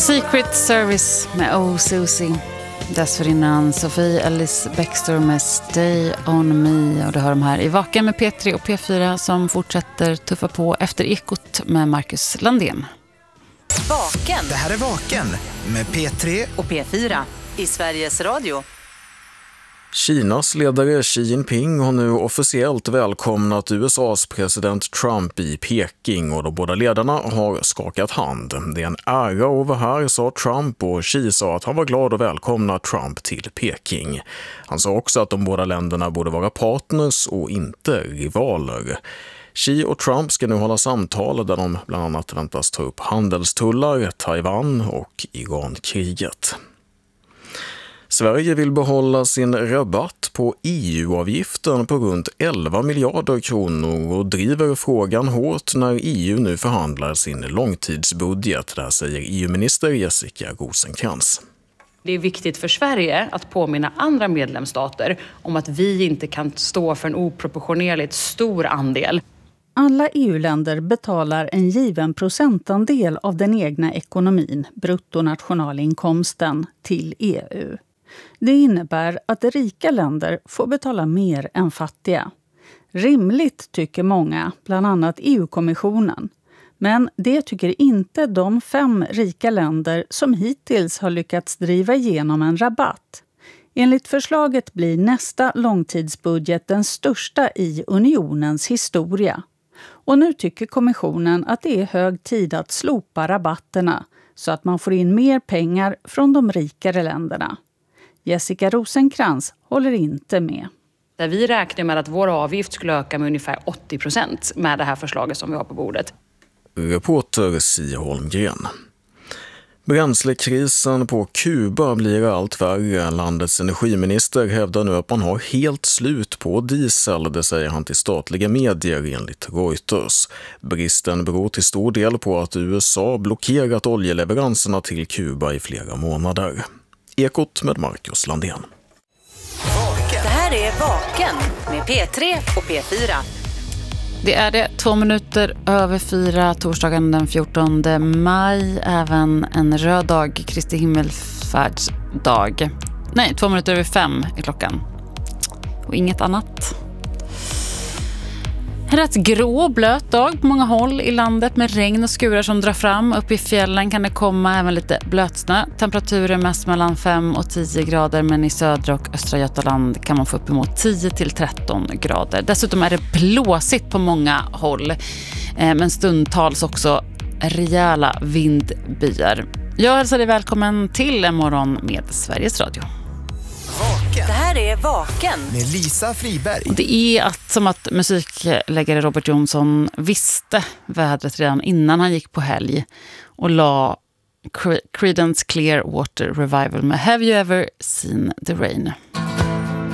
Secret Service med Oh Susie. Dessförinnan Sofie Ellis Bextor med Stay On Me. Och det hör de här i Vaken med P3 och P4 som fortsätter tuffa på efter Ekot med Marcus Landén. Vaken. Det här är Vaken med P3 och P4 i Sveriges Radio. Kinas ledare Xi Jinping har nu officiellt välkomnat USAs president Trump i Peking och de båda ledarna har skakat hand. Det är en ära att vara här, sa Trump, och Xi sa att han var glad att välkomna Trump till Peking. Han sa också att de båda länderna borde vara partners och inte rivaler. Xi och Trump ska nu hålla samtal där de bland annat väntas ta upp handelstullar, Taiwan och Iran-kriget. Sverige vill behålla sin rabatt på EU-avgiften på runt 11 miljarder kronor och driver frågan hårt när EU nu förhandlar sin långtidsbudget. Där säger EU-minister Jessica Rosencrantz. Det är viktigt för Sverige att påminna andra medlemsstater om att vi inte kan stå för en oproportionerligt stor andel. Alla EU-länder betalar en given procentandel av den egna ekonomin, bruttonationalinkomsten, till EU. Det innebär att rika länder får betala mer än fattiga. Rimligt tycker många, bland annat EU-kommissionen. Men det tycker inte de 5 rika länder som hittills har lyckats driva igenom en rabatt. Enligt förslaget blir nästa långtidsbudget den största i unionens historia. Och nu tycker kommissionen att det är hög tid att slopa rabatterna så att man får in mer pengar från de rikare länderna. Jessica Rosencrantz håller inte med. Där vi räknar med att vår avgift skulle öka med ungefär 80% med det här förslaget som vi har på bordet. Reporter Sia Holmgren. Bränslekrisen på Kuba blir allt värre. Landets energiminister hävdar nu att man har helt slut på diesel, det säger han till statliga medier enligt Reuters. Bristen beror till stor del på att USA blockerat oljeleveranserna till Kuba i flera månader. Ekot med Marcus Landén. Det här är Vaken med P3 och P4. Det är det 4:02 torsdagen den 14 maj, även en röd dag, Kristi himmelfärdsdag. Nej, 5:02 är klockan. Och inget annat. En rätt grå och blöt dag på många håll i landet med regn och skurar som drar fram. Upp i fjällen kan det komma även lite blötsnö. Temperaturen mest mellan 5 och 10 grader, men i södra och östra Götaland kan man få upp emot 10 till 13 grader. Dessutom är det blåsigt på många håll, men stundtals också rejäla vindbyar. Jag hälsar dig välkommen till en morgon med Sveriges Radio. Det här är Vaken med Lisa Friberg. Det är som att musikläggare Robert Jonsson visste vädret redan innan han gick på helg och la Creedence Clearwater Revival med Have You Ever Seen the Rain.